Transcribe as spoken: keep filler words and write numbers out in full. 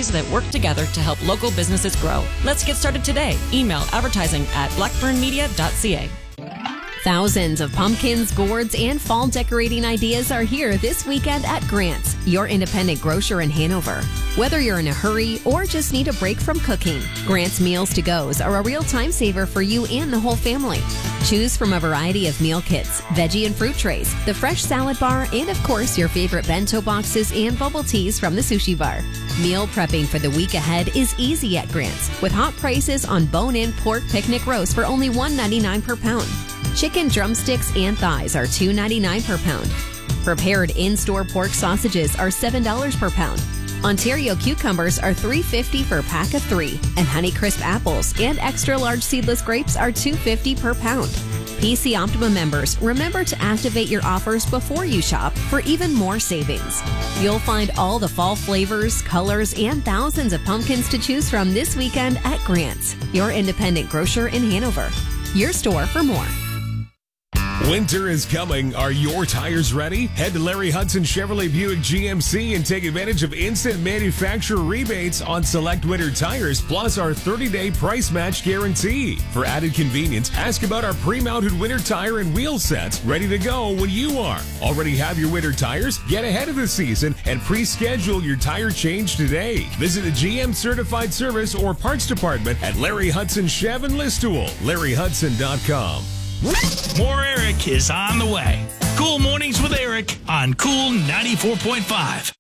strategies that work together to help local businesses grow. Let's get started today. Email advertising at blackburn media dot c a. Thousands of pumpkins, gourds, and fall decorating ideas are here this weekend at Grant's, your independent grocer in Hanover. Whether you're in a hurry or just need a break from cooking, Grant's Meals to Go's are a real time saver for you and the whole family. Choose from a variety of meal kits, veggie and fruit trays, the fresh salad bar, and of course your favorite bento boxes and bubble teas from the sushi bar. Meal prepping for the week ahead is easy at Grant's, with hot prices on bone-in pork picnic roast for only one ninety-nine per pound. Chicken drumsticks and thighs are two ninety-nine per pound. Prepared in-store pork sausages are seven dollars per pound. Ontario cucumbers are three fifty for a pack of three, and Honeycrisp apples and extra large seedless grapes are two fifty per pound. P C Optima members, remember to activate your offers before you shop for even more savings. You'll find all the fall flavors, colors, and thousands of pumpkins to choose from this weekend at Grant's, your independent grocer in Hanover. Your store for more. Winter is coming. Are your tires ready? Head to Larry Hudson Chevrolet Buick G M C and take advantage of instant manufacturer rebates on select winter tires, plus our thirty-day price match guarantee. For added convenience, ask about our pre-mounted winter tire and wheel sets ready to go when you are. Already have your winter tires? Get ahead of the season and pre-schedule your tire change today. Visit a G M certified service or parts department at Larry Hudson Chev and Listool, larry hudson dot com. More Eric is on the way. Cool Mornings with Eric on Cool ninety-four point five.